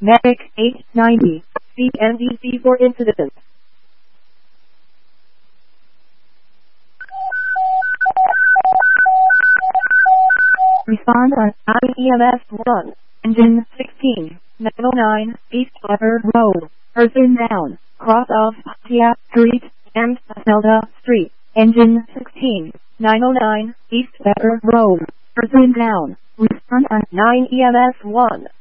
Medic 890. CNDC for incident. Respond on IEMS 1. Engine 16. 909 East Weber Road. Person down. Cross of Tia Street and Zelda Street. Engine 16. 909 East Weber Road. Person down. Respond on 9 EMS 1.